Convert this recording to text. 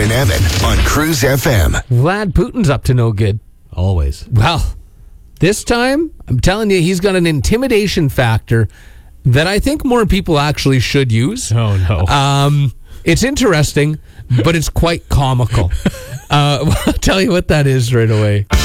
and Evan on Cruise FM. Vlad Putin's up to no good. Always. Well, this time, I'm telling you, he's got an intimidation factor that I think more people actually should use. Oh, no. It's interesting, but it's quite comical. I'll tell you what that is right away.